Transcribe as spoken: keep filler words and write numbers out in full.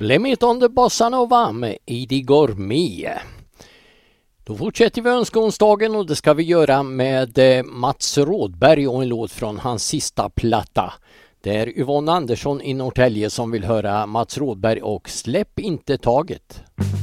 Blame it on the bossa nova med Eddie Gourmet. Då fortsätter vi önskonsdagen och det ska vi göra med Mats Rådberg och en låt från hans sista platta. Det är Yvonne Andersson i Norrtälje som vill höra Mats Rådberg och Släpp inte taget.